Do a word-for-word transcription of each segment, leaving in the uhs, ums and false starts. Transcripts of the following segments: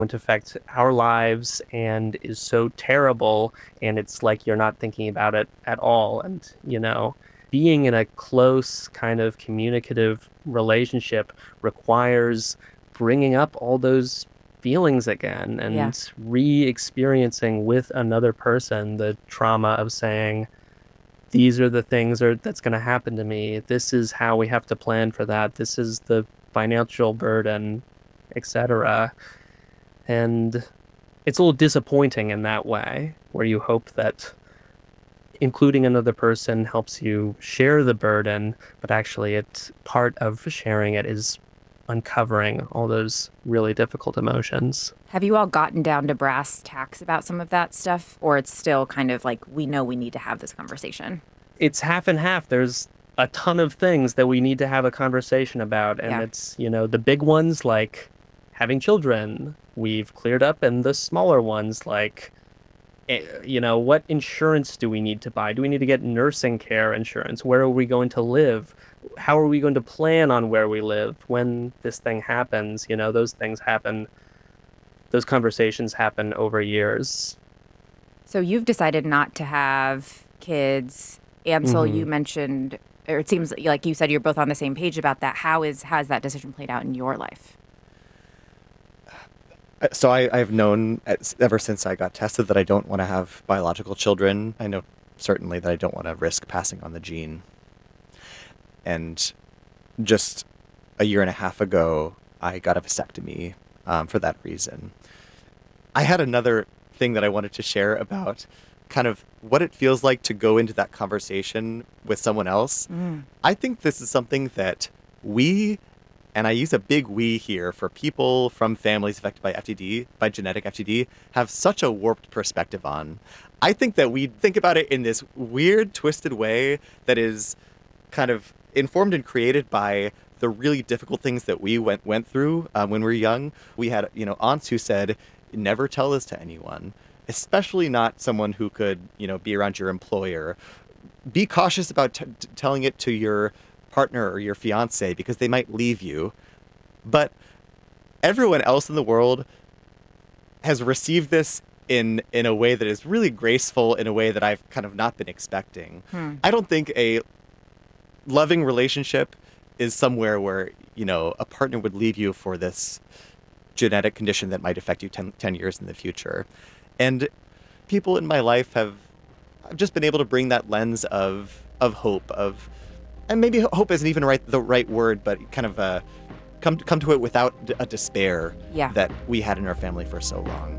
It affects our lives and is so terrible. And it's like you're not thinking about it at all. And, you know, being in a close kind of communicative relationship requires bringing up all those feelings again Yeah. and re-experiencing with another person the trauma of saying, these are the things are, that's going to happen to me. This is how we have to plan for that. This is the financial burden, et cetera. And it's a little disappointing in that way, where you hope that including another person helps you share the burden, but actually it's part of sharing it is uncovering all those really difficult emotions. Have you all gotten down to brass tacks about some of that stuff? Or it's still kind of like, we know we need to have this conversation? It's half and half. There's a ton of things that we need to have a conversation about. And Yeah. it's, you know, the big ones like having children, we've cleared up, and the smaller ones like, eh, you know, what insurance do we need to buy? Do we need to get nursing care insurance? Where are we going to live? How are we going to plan on where we live when this thing happens? You know, those things happen. Those conversations happen over years. So you've decided not to have kids. Ansel, hmm you mentioned, or it seems like you said you're both on the same page about that. How is has that decision played out in your life? Uh, So I, I've known as- ever since I got tested that I don't want to have biological children. I know certainly that I don't want to risk passing on the gene. And just a year and a half ago, I got a vasectomy um, for that reason. I had another thing that I wanted to share about kind of what it feels like to go into that conversation with someone else. Mm. I think this is something that we, and I use a big we here for people from families affected by F T D, by genetic F T D, have such a warped perspective on. I think that we think about it in this weird, twisted way that is kind of informed and created by the really difficult things that we went went through um, when we were young. We had, you know, aunts who said, never tell this to anyone, especially not someone who could, you know, be around your employer. Be cautious about t- t- telling it to your partner or your fiance because they might leave you. But everyone else in the world has received this in in a way that is really graceful, in a way that I've kind of not been expecting. Hmm. I don't think a loving relationship is somewhere where, you know, a partner would leave you for this genetic condition that might affect you ten, ten years in the future. And people in my life have I've just been able to bring that lens of of hope, of, and maybe hope isn't even right the right word, but kind of uh, come come to it without d- a despair Yeah. that we had in our family for so long.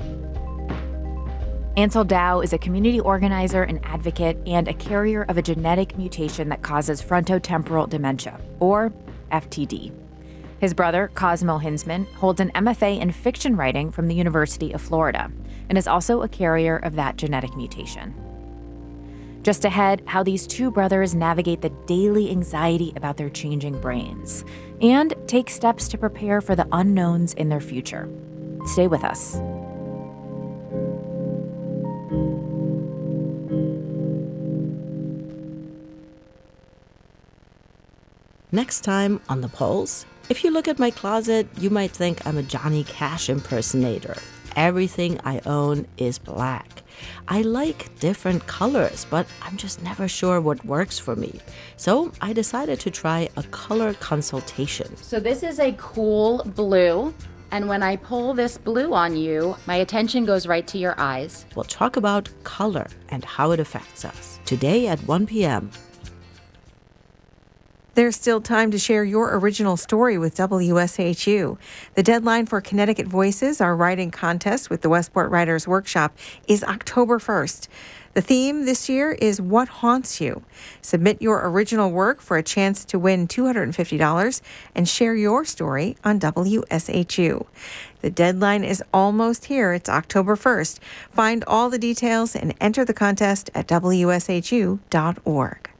Ansel Dow is a community organizer and advocate and a carrier of a genetic mutation that causes frontotemporal dementia, or F T D. His brother, Cosmo Hinsman, holds an M F A in fiction writing from the University of Florida and is also a carrier of that genetic mutation. Just ahead, how these two brothers navigate the daily anxiety about their changing brains and take steps to prepare for the unknowns in their future. Stay with us. Next time on The Pulse, if you look at my closet, you might think I'm a Johnny Cash impersonator. Everything I own is black. I like different colors, but I'm just never sure what works for me. So I decided to try a color consultation. So this is a cool blue. And when I pull this blue on you, my attention goes right to your eyes. We'll talk about color and how it affects us. Today at one p.m. There's still time to share your original story with W S H U. The deadline for Connecticut Voices, our writing contest with the Westport Writers Workshop, is October first. The theme this year is What Haunts You? Submit your original work for a chance to win two hundred fifty dollars and share your story on W S H U. The deadline is almost here. It's October first. Find all the details and enter the contest at W S H U dot org.